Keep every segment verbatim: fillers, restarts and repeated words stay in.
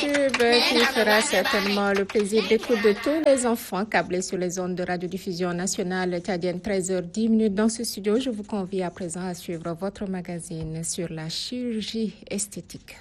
tube qui fera certainement le plaisir d'écoute de tous les enfants câblés sur les ondes de radiodiffusion nationale tchadienne. treize heures dix dans ce studio. Je vous convie à présent à suivre votre magazine sur la chirurgie esthétique.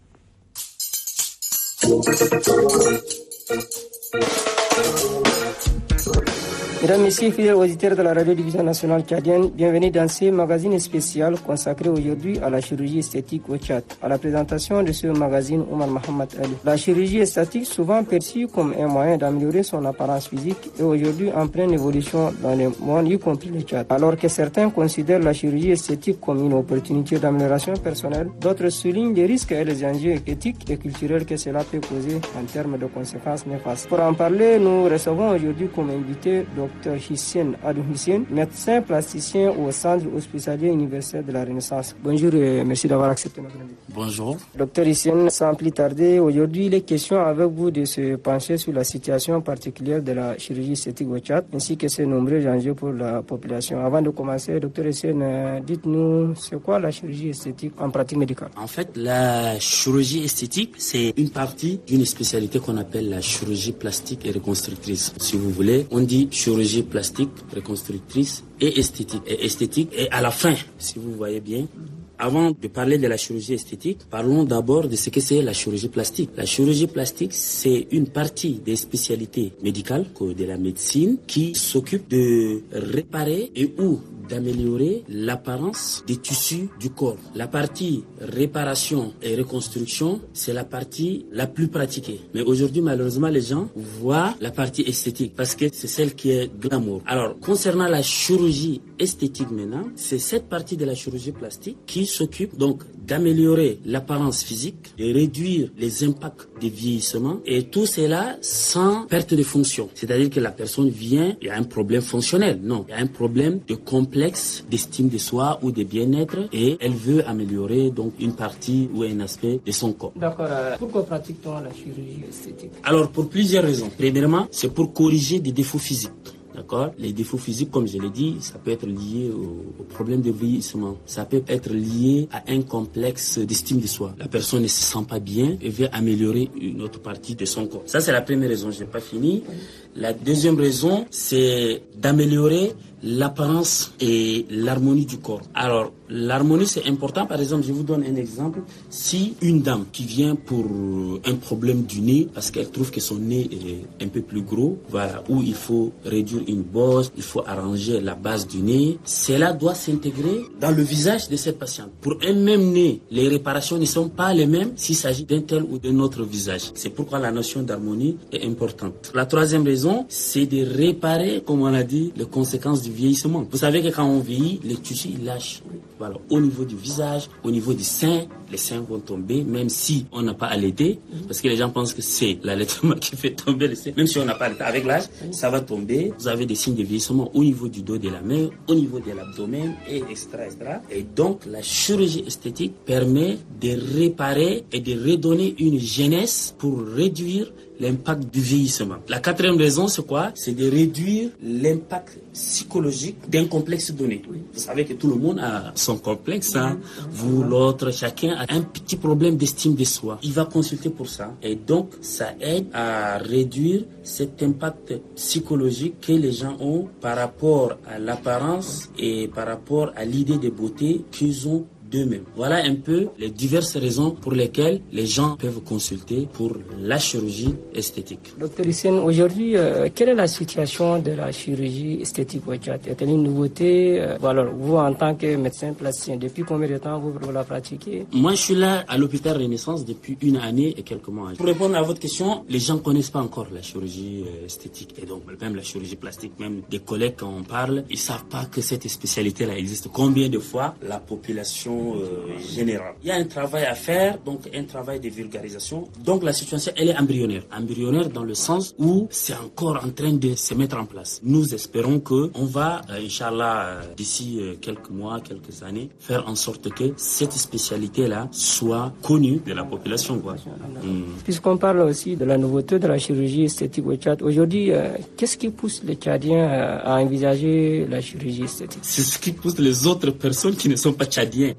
Mesdames, Messieurs, fidèles auditeurs de la radiodiffusion nationale tchadienne, bienvenue dans ce magazine spécial consacré aujourd'hui à la chirurgie esthétique au Tchad. À la présentation de ce magazine, Omar Mohamed Ali. La chirurgie esthétique, souvent perçue comme un moyen d'améliorer son apparence physique, est aujourd'hui en pleine évolution dans le monde, y compris le Tchad. Alors que certains considèrent la chirurgie esthétique comme une opportunité d'amélioration personnelle, d'autres soulignent les risques et les enjeux éthiques et culturels que cela peut causer en termes de conséquences néfastes. Pour en parler, nous recevons aujourd'hui comme invité Docteur Hissène Adou Hissène, médecin plasticien au Centre hospitalier universitaire de la Renaissance. Bonjour et merci d'avoir accepté notre invitation. Bonjour. Docteur Hissène, sans plus tarder, aujourd'hui il est question avec vous de se pencher sur la situation particulière de la chirurgie esthétique au Tchad, ainsi que ses nombreux enjeux pour la population. Avant de commencer, Docteur Hissène, dites-nous, c'est quoi la chirurgie esthétique en pratique médicale? En fait, la chirurgie esthétique, c'est une partie d'une spécialité qu'on appelle la chirurgie plastique et reconstructrice. Si vous voulez, on dit chirurgie plastique, reconstructrice et esthétique. Et esthétique et à la fin, si vous voyez bien. Avant de parler de la chirurgie esthétique, parlons d'abord de ce que c'est la chirurgie plastique. La chirurgie plastique, c'est une partie des spécialités médicales de la médecine qui s'occupe de réparer et ou d'améliorer l'apparence des tissus du corps. La partie réparation et reconstruction, c'est la partie la plus pratiquée. Mais aujourd'hui, malheureusement, les gens voient la partie esthétique parce que c'est celle qui est glamour. Alors, concernant la chirurgie esthétique maintenant, c'est cette partie de la chirurgie plastique qui s'occupe donc d'améliorer l'apparence physique, de réduire les impacts de vieillissement et tout cela sans perte de fonction. C'est-à-dire que la personne vient, il y a un problème fonctionnel. Non, il y a un problème de complexe d'estime de soi ou de bien-être et elle veut améliorer donc une partie ou un aspect de son corps. D'accord. Pourquoi pratique-t-on la chirurgie esthétique? Alors, pour plusieurs raisons. Premièrement, c'est pour corriger des défauts physiques. D'accord. Les défauts physiques, comme je l'ai dit, ça peut être lié au, au problème de vieillissement. Ça peut être lié à un complexe d'estime de soi. La personne ne se sent pas bien et veut améliorer une autre partie de son corps. Ça, c'est la première raison. Je n'ai pas fini. La deuxième raison, c'est d'améliorer l'apparence et l'harmonie du corps. Alors, l'harmonie, c'est important. Par exemple, je vous donne un exemple. Si une dame qui vient pour un problème du nez, parce qu'elle trouve que son nez est un peu plus gros, voilà, où il faut réduire une bosse, il faut arranger la base du nez, cela doit s'intégrer dans le visage de cette patiente. Pour un même nez, les réparations ne sont pas les mêmes s'il s'agit d'un tel ou d'un autre visage. C'est pourquoi la notion d'harmonie est importante. La troisième raison, c'est de réparer, comme on a dit, les conséquences du vieillissement. Vous savez que quand on vieillit, les tissus ils lâchent. Voilà, au niveau du visage, au niveau du sein, les seins vont tomber, même si on n'a pas allaité, parce que les gens pensent que c'est l'allaitement qui fait tomber les seins. Même si on n'a pas allaité, avec l'âge, ça va tomber. Vous avez des signes de vieillissement au niveau du dos de la main, au niveau de l'abdomen, et et cetera, et cetera. Et donc, la chirurgie esthétique permet de réparer et de redonner une jeunesse pour réduire l'impact du vieillissement. La quatrième raison, c'est quoi? C'est de réduire l'impact psychologique d'un complexe donné. Vous savez que tout le monde a son complexe, hein? Vous, l'autre, chacun a un petit problème d'estime de soi. Il va consulter pour ça. Et donc, ça aide à réduire cet impact psychologique que les gens ont par rapport à l'apparence et par rapport à l'idée de beauté qu'ils ont d'eux-mêmes. Voilà un peu les diverses raisons pour lesquelles les gens peuvent consulter pour la chirurgie esthétique. Docteur Hissène, aujourd'hui, euh, quelle est la situation de la chirurgie esthétique au Tchad? Est-elle une nouveauté? euh, Alors, vous, en tant que médecin plasticien, depuis combien de temps vous, vous la pratiquez? Moi, je suis là à l'hôpital Renaissance depuis une année et quelques mois. Pour répondre à votre question, les gens ne connaissent pas encore la chirurgie esthétique et donc même la chirurgie plastique. Même des collègues, quand on parle, ils ne savent pas que cette spécialité-là existe. Combien de fois la population Euh, générale. Il y a un travail à faire, donc un travail de vulgarisation. Donc la situation, elle est embryonnaire. Embryonnaire dans le sens où c'est encore en train de se mettre en place. Nous espérons que on va, euh, Inch'Allah, euh, d'ici euh, quelques mois, quelques années, faire en sorte que cette spécialité-là soit connue de la population. Quoi. Mm. Puisqu'on parle aussi de la nouveauté de la chirurgie esthétique au Tchad, aujourd'hui, euh, qu'est-ce qui pousse les Tchadiens à envisager la chirurgie esthétique? C'est ce qui pousse les autres personnes qui ne sont pas Tchadiens.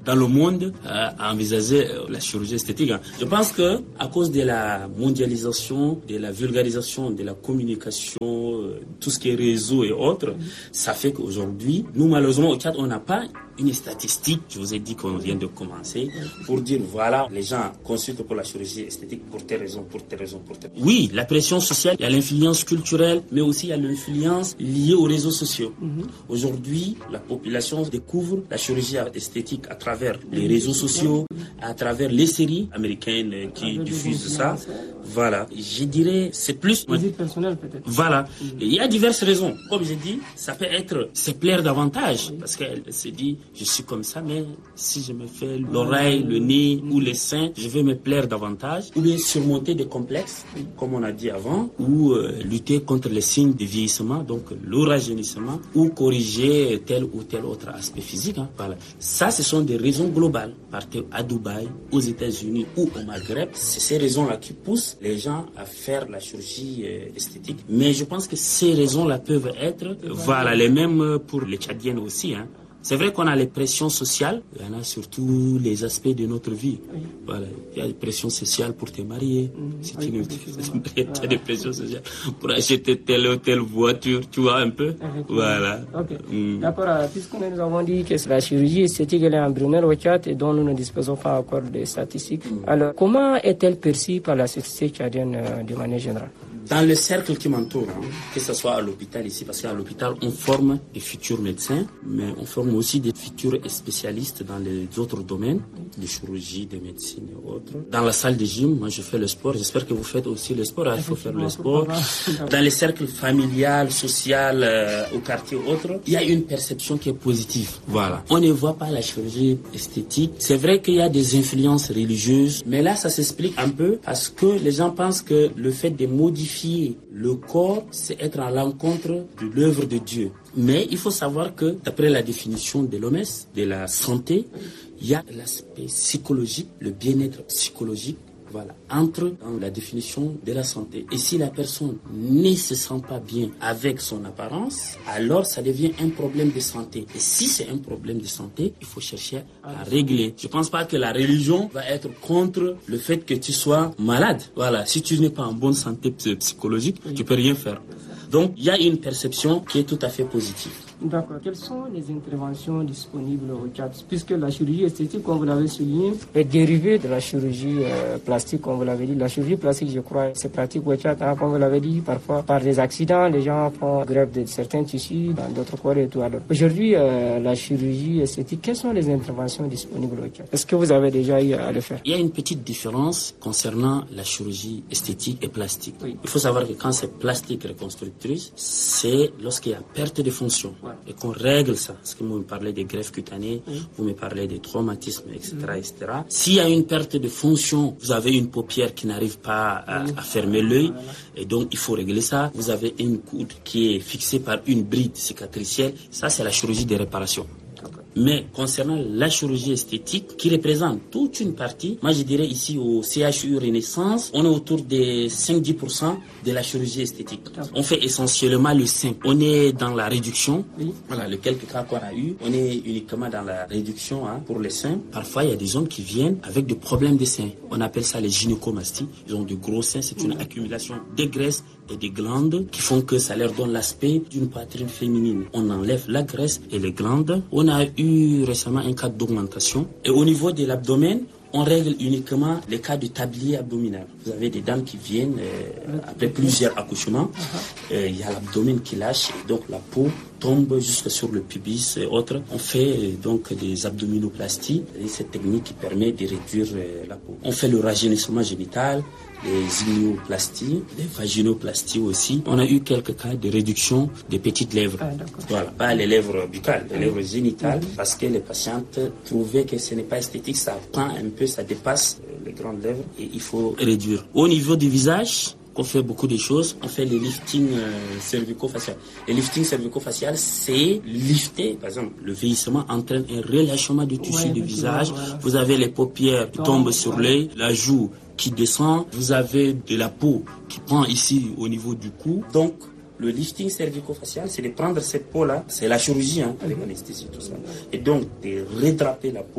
dans le monde euh, à envisager la chirurgie esthétique. Hein. Je pense que à cause de la mondialisation, de la vulgarisation, de la communication, euh, tout ce qui est réseau et autres, ça fait qu'aujourd'hui, nous malheureusement au Tchad, on n'a pas une statistique, je vous ai dit qu'on vient de commencer, pour dire voilà, les gens consultent pour la chirurgie esthétique pour telle raison, pour telle raison, pour telle raison. Oui, la pression sociale, il y a l'influence culturelle, mais aussi il y a l'influence liée aux réseaux sociaux. Mm-hmm. Aujourd'hui, la population découvre la chirurgie esthétique à travers les réseaux sociaux, à travers les séries américaines qui diffusent ça. Voilà, je dirais, c'est plus... Visite personnelle peut-être. Voilà, mm-hmm. Il y a diverses raisons. Comme j'ai dit, ça peut être se plaire davantage, parce qu'elle se dit, je suis comme ça, mais si je me fais l'oreille, le nez ou les seins, je vais me plaire davantage. Ou bien surmonter des complexes, comme on a dit avant, ou euh, lutter contre les signes de vieillissement, donc le rajeunissement, ou corriger tel ou tel autre aspect physique. Hein. Voilà. Ça, ce sont des raisons globales. Partez à Dubaï, aux États-Unis ou au Maghreb, c'est ces raisons-là qui poussent les gens à faire la chirurgie euh, esthétique. Mais je pense que ces raisons-là peuvent être, voilà, les mêmes pour les Tchadiennes aussi, hein. C'est vrai qu'on a les pressions sociales, il y en a surtout les aspects de notre vie. Oui. Voilà. Il y a des pressions sociales pour te marier. Mmh. Si oui, tu as des pressions sociales pour acheter telle ou telle voiture, tu vois un peu. Voilà. Okay. Mmh. D'accord, puisque nous avons dit que la chirurgie esthétique elle est embryonnaire au Tchad et dont nous ne disposons pas encore de statistiques. Mmh. Alors, comment est-elle perçue par la société tchadienne euh, de manière générale? Dans le cercle qui m'entoure, hein, que ce soit à l'hôpital ici, parce qu'à l'hôpital, on forme des futurs médecins, mais on forme aussi des futurs spécialistes dans les autres domaines, de chirurgie, de médecine et autres. Dans la salle de gym, moi je fais le sport, j'espère que vous faites aussi le sport, hein, il faut faire le sport. Dans les cercles familial, social, euh, au quartier ou autres, il y a une perception qui est positive. Voilà. On ne voit pas la chirurgie esthétique. C'est vrai qu'il y a des influences religieuses, mais là ça s'explique un peu parce que les gens pensent que le fait de modifier le corps, c'est être à l'encontre de l'œuvre de Dieu. Mais il faut savoir que, d'après la définition de l'O M S, de la santé, il y a l'aspect psychologique, le bien-être psychologique, voilà, entre dans la définition de la santé. Et si la personne ne se sent pas bien avec son apparence, alors ça devient un problème de santé. Et si c'est un problème de santé, il faut chercher à régler. Je ne pense pas que la religion va être contre le fait que tu sois malade. Voilà, si tu n'es pas en bonne santé psychologique, tu ne peux rien faire. Donc, il y a une perception qui est tout à fait positive. D'accord. Quelles sont les interventions disponibles au Tchad? Puisque la chirurgie esthétique, comme vous l'avez souligné, est dérivée de la chirurgie euh, plastique, comme vous l'avez dit. La chirurgie plastique, je crois, c'est pratique au Tchad, hein, comme vous l'avez dit, parfois par des accidents, les gens font greffe de certains tissus dans d'autres corps et tout. Alors, aujourd'hui, euh, la chirurgie esthétique, quelles sont les interventions disponibles au Tchad? Est-ce que vous avez déjà eu à le faire? Il y a une petite différence concernant la chirurgie esthétique et plastique. Oui. Il faut savoir que quand c'est plastique reconstructrice, c'est lorsqu'il y a perte de fonction. Ouais. Et qu'on règle ça. Parce que vous me parlez des greffes cutanées, oui. Vous me parlez des traumatismes, et cetera, et cetera. S'il y a une perte de fonction, vous avez une paupière qui n'arrive pas à, oui. à fermer l'œil, voilà. Et donc il faut régler ça. Vous avez une coude qui est fixée par une bride cicatricielle. Ça, c'est la chirurgie de réparation. Mais concernant la chirurgie esthétique, qui représente toute une partie, moi je dirais ici au C H U Renaissance, on est autour des cinq à dix pour cent de la chirurgie esthétique. On fait essentiellement le sein. On est dans la réduction, oui. Voilà, les quelques cas qu'on a eu, on est uniquement dans la réduction hein, pour les seins. Parfois, il y a des hommes qui viennent avec des problèmes de seins. On appelle ça les gynécomasties. Ils ont de gros seins, c'est une accumulation de graisse et des glandes qui font que ça leur donne l'aspect d'une poitrine féminine. On enlève la graisse et les glandes. On a eu récemment un cas d'augmentation. Et au niveau de l'abdomen, on règle uniquement les cas de tablier abdominal. Vous avez des dames qui viennent euh, après plusieurs accouchements. Il uh-huh. euh, y a l'abdomen qui lâche et donc la peau tombe jusque sur le pubis et autres. On fait euh, donc des abdominoplasties. Et cette technique qui permet de réduire euh, la peau. On fait le rajeunissement génital, les ilioplasties, les vaginoplasties aussi. On a eu quelques cas de réduction des petites lèvres. Ah, voilà, pas les lèvres buccales, les lèvres génitales, mmh. parce que les patientes trouvaient que ce n'est pas esthétique, ça prend un peu, ça dépasse les grandes lèvres et il faut réduire. Au niveau du visage, on fait beaucoup de choses. On fait les liftings euh, cervico-facial. Les liftings cervico-facial, c'est lifter. Par exemple, le vieillissement entraîne un relâchement du tissu ouais, du visage. Voilà. Vous avez les paupières qui tombent sur l'œil, la joue qui descend. Vous avez de la peau qui prend ici au niveau du cou. Donc, le lifting cervico-facial, c'est de prendre cette peau-là, c'est la chirurgie, hein, avec anesthésie, tout ça. Et donc, de redraper la peau,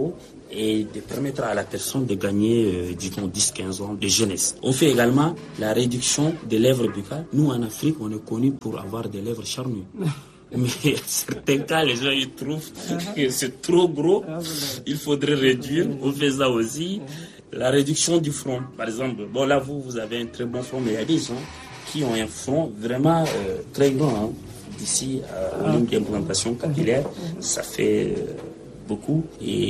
et de permettre à la personne de gagner, euh, disons, dix à quinze ans de jeunesse. On fait également la réduction des lèvres buccales. Nous, en Afrique, on est connu pour avoir des lèvres charnues. Mais dans certains cas, les gens ils trouvent que c'est trop gros. Il faudrait réduire. On fait ça aussi. La réduction du front, par exemple. Bon, là, vous, vous avez un très bon front, mais il y a des gens qui ont un front vraiment euh, très grand. Hein. D'ici à une implantation capillaire, ça fait euh, beaucoup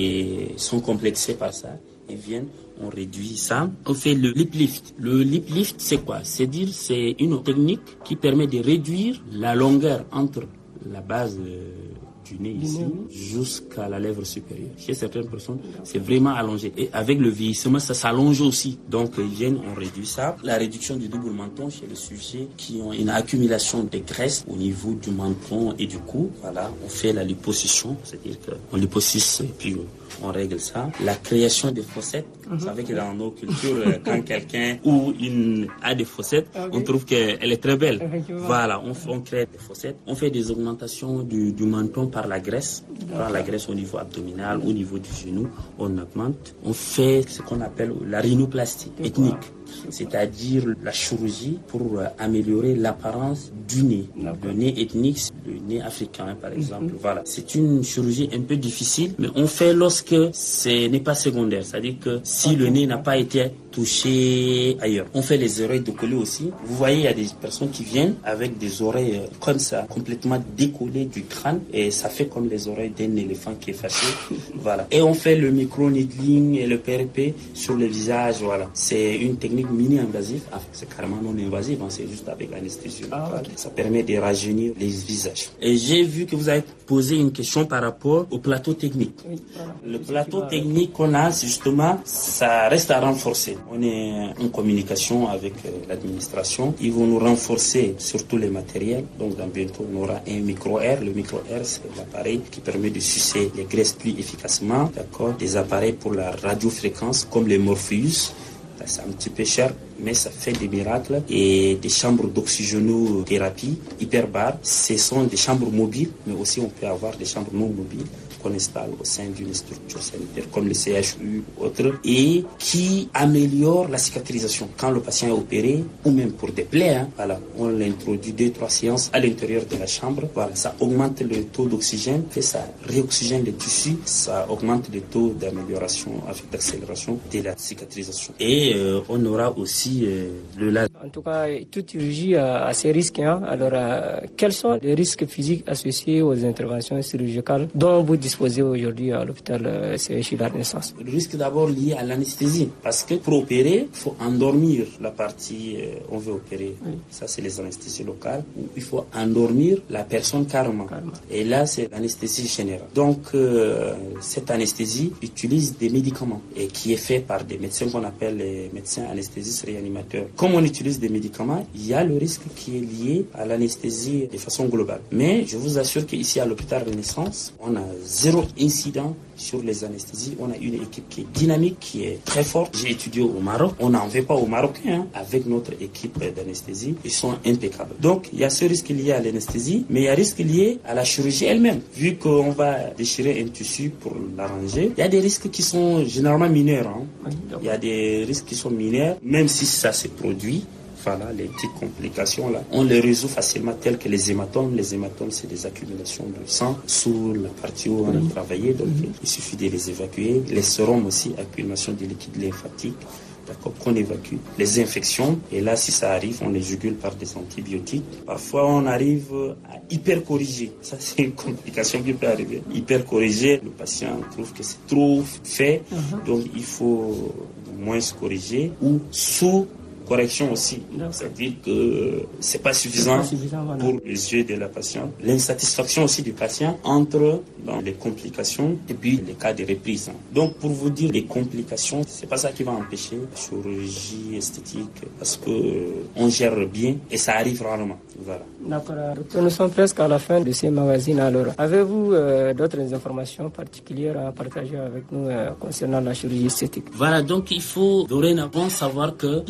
et sont complexés par ça. Ils viennent, on réduit ça. On fait le lip lift. Le lip lift, c'est quoi? C'est dire, c'est une technique qui permet de réduire la longueur entre la base euh, du nez ici jusqu'à la lèvre supérieure. Chez certaines personnes, c'est vraiment allongé. Et avec le vieillissement, ça s'allonge aussi. Donc, ils viennent, on réduit ça. La réduction du double menton chez les sujets qui ont une accumulation de graisse au niveau du menton et du cou. Voilà, on fait la liposuction, c'est-à-dire qu'on liposuce et puis on règle ça. La création des fossettes. Vous mm-hmm. savez que dans nos cultures, quand quelqu'un ou une a des fossettes, okay. on trouve qu'elle est très belle. Voilà, on, on crée des fossettes. On fait des augmentations du, du menton par la graisse. Par la graisse au niveau abdominal, au niveau du genou, on augmente. On fait ce qu'on appelle la rhinoplastie ethnique. C'est-à-dire la chirurgie pour euh, améliorer l'apparence du nez. Le nez ethnique, c'est le nez africain, par exemple. Mm-hmm. Voilà. C'est une chirurgie un peu difficile, mais on fait lorsque ce n'est pas secondaire. C'est-à-dire que si okay. le nez n'a pas été touché ailleurs. On fait les oreilles décollées aussi. Vous voyez, il y a des personnes qui viennent avec des oreilles comme ça, complètement décollées du crâne, et ça fait comme les oreilles d'un éléphant qui est fâché. Voilà. Et on fait le micro-needling et le P R P sur le visage. Voilà. C'est une technique mini-invasive. Enfin, c'est carrément non invasive, hein. C'est juste avec anesthésie. Ah, okay. Ça permet de rajeunir les visages. Et j'ai vu que vous avez posé une question par rapport au plateau technique. Oui, voilà. Le plateau technique qu'on a, c'est justement, ça reste à renforcer. On est en communication avec euh, l'administration. Ils vont nous renforcer sur tous les matériels. Donc, dans bientôt, on aura un micro-air. Le micro-air, c'est l'appareil qui permet de sucer les graisses plus efficacement. D'accord. Des appareils pour la radiofréquence, comme les Morpheus. C'est un petit peu cher, mais ça fait des miracles. Et des chambres d'oxygénothérapie hyperbares, ce sont des chambres mobiles, mais aussi on peut avoir des chambres non mobiles qu'on installe au sein d'une structure sanitaire comme le C H U ou autre, et qui améliore la cicatrisation quand le patient est opéré, ou même pour des plaies. Hein, voilà, on l'introduit deux, trois séances à l'intérieur de la chambre. Voilà, ça augmente le taux d'oxygène, et ça réoxygène les tissus, ça augmente le taux d'amélioration, avec d'accélération de la cicatrisation. Et euh, on aura aussi euh, le laser. En tout cas, toute chirurgie a, a ses risques. Hein. Alors, euh, quels sont les risques physiques associés aux interventions chirurgicales dont vous disposez aujourd'hui à l'hôpital euh, C H U La Renaissance? Le risque d'abord lié à l'anesthésie, parce que pour opérer, il faut endormir la partie euh, on veut opérer. Oui. Ça, c'est les anesthésies locales, où il faut endormir la personne carrément. carrément. Et là, c'est l'anesthésie générale. Donc, euh, cette anesthésie utilise des médicaments, et qui est fait par des médecins qu'on appelle les médecins anesthésistes réanimateurs. Comme on utilise des médicaments, il y a le risque qui est lié à l'anesthésie de façon globale. Mais je vous assure qu'ici à l'hôpital Renaissance, on a zéro incident sur les anesthésies. On a une équipe qui est dynamique, qui est très forte. J'ai étudié au Maroc. On n'en veut pas aux Marocains. Hein. Avec notre équipe d'anesthésie, ils sont impeccables. Donc, il y a ce risque lié à l'anesthésie, mais il y a un risque lié à la chirurgie elle-même. Vu qu'on va déchirer un tissu pour l'arranger, il y a des risques qui sont généralement mineurs. Hein. Il y a des risques qui sont mineurs, même si ça se produit. Voilà, les petites complications là, on les résout facilement, telles que les hématomes. Les hématomes, c'est des accumulations de sang sous la partie où on a travaillé, donc mm-hmm. il suffit de les évacuer. Les séromes aussi, accumulation de liquide lymphatique, d'accord, qu'on évacue. Les infections, et là, si ça arrive, on les jugule par des antibiotiques. Parfois, on arrive à hyper-corriger. Ça, c'est une complication qui peut arriver. Hyper-corriger, le patient trouve que c'est trop fait, mm-hmm. donc il faut moins se corriger, ou sous correction aussi, c'est-à-dire que c'est pas suffisant, pas suffisant voilà. pour les yeux de la patiente. L'insatisfaction aussi du patient entre dans les complications et puis les cas de reprise. Donc pour vous dire, les complications, c'est pas ça qui va empêcher la chirurgie esthétique, parce que euh, on gère bien et ça arrive rarement. Voilà. D'accord. Nous sommes presque à la fin de ces magazines. Alors, avez-vous euh, d'autres informations particulières à partager avec nous euh, concernant la chirurgie esthétique? Voilà, donc il faut dorénavant savoir qu'il y a la chirurgie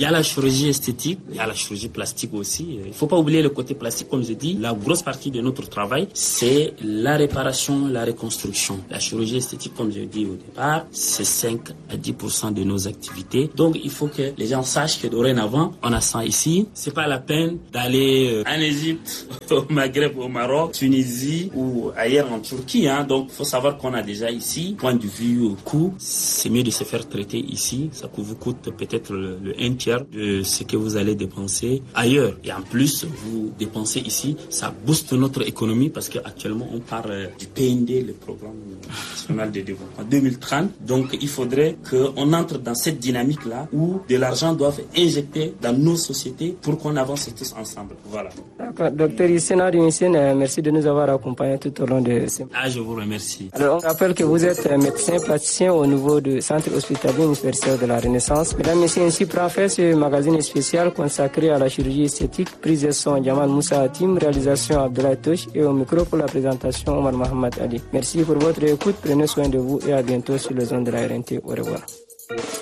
chirurgie esthétique, il y a la chirurgie plastique aussi. Il ne faut pas oublier le côté plastique, comme je dis. La grosse partie de notre travail, c'est la réparation, la reconstruction. La chirurgie esthétique, comme je dis au départ, c'est cinq à dix pour cent de nos activités. Donc, il faut que les gens sachent que dorénavant, on a ça ici. C'est pas la peine d'aller en Égypte, au Maghreb, au Maroc, Tunisie ou ailleurs en Turquie. Hein. Donc, il faut savoir qu'on a déjà ici, point de vue au coût, c'est mieux de se faire traiter ici. Ça vous coûte peut-être le, le un tiers de ce que vous allez dépenser ailleurs. Et en plus, vous dépensez ici, ça booste notre économie parce qu'actuellement, on parle du P N D, le Programme national de développement deux mille trente. Donc, il faudrait qu'on entre dans cette dynamique-là où de l'argent doit être injecté dans nos sociétés pour qu'on avance tous ensemble. Voilà. D'accord. Docteur Issena Dunicine, merci de nous avoir accompagnés tout au long de ce... Ah, je vous remercie. Alors, on rappelle que vous êtes médecin plasticien au niveau du Centre hospitalier universitaire de la Renaissance. Mesdames, Messieurs, ainsi prend fin ce magazine spécial consacré à la chirurgie esthétique. Prise de son, Jamal Moussa Hatim, réalisation Abdoulaye Touch et au micro pour la présentation, Omar Mohamed Ali. Merci pour votre écoute, prenez soin de vous et à bientôt sur les ondes de la R N T. Au revoir.